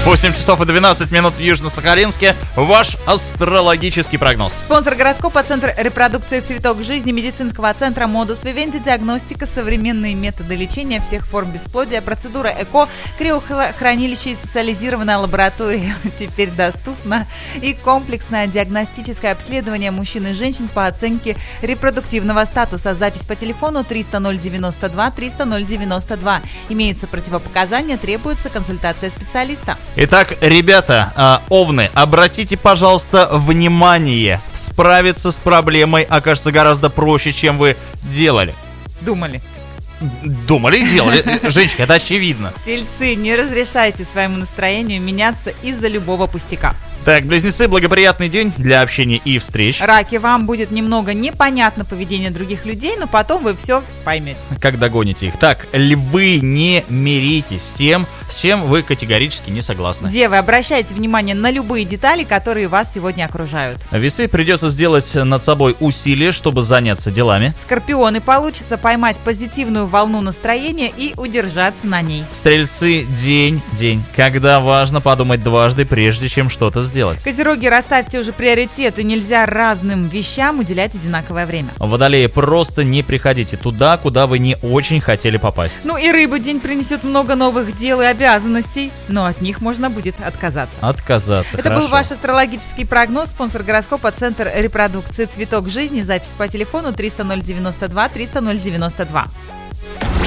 8 часов и 12 минут в Южно-Сахалинске. Ваш астрологический прогноз. Спонсор гороскопа — Центр репродукции «Цветок жизни» медицинского центра «Модус Вивенди». Диагностика, современные методы лечения всех форм бесплодия, процедура ЭКО, криохранилище и специализированная лаборатория теперь доступна. И комплексное диагностическое обследование мужчин и женщин по оценке репродуктивного статуса. Запись по телефону 300 092 300 092. Имеются противопоказания, требуется консультация специалиста. Итак, ребята, овны, обратите, пожалуйста, внимание. Справиться с проблемой окажется гораздо проще, чем вы делали. Думали и делали. Женщина, это очевидно. Тельцы, не разрешайте своему настроению меняться из-за любого пустяка. Так, близнецы, благоприятный день для общения и встреч. Раки, вам будет немного непонятно поведение других людей, но потом вы все поймете. Как догоните их. Так, львы, не миритесь с тем, с чем вы категорически не согласны. Девы, обращайте внимание на любые детали, которые вас сегодня окружают. Весы, придется сделать над собой усилие, чтобы заняться делами. Скорпионы, получится поймать позитивную волну настроения и удержаться на ней. Стрельцы, день, когда важно подумать дважды, прежде чем что-то сделать. Козероги, расставьте уже приоритеты, нельзя разным вещам уделять одинаковое время. Водолеи, просто не приходите туда, куда вы не очень хотели попасть. Ну и рыбы, день принесет много новых дел и обязанностей, но от них можно будет отказаться. Это хорошо. был ваш астрологический прогноз. Спонсор гороскопа — Центр репродукции «Цветок жизни». Запись по телефону 300 092 300 092.